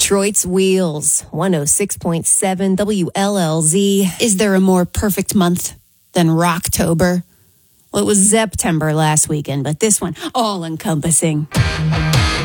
Detroit's Wheels, 106.7 WLLZ. Is there a more perfect month than Rocktober? Well, it was September last weekend, but this one, all-encompassing.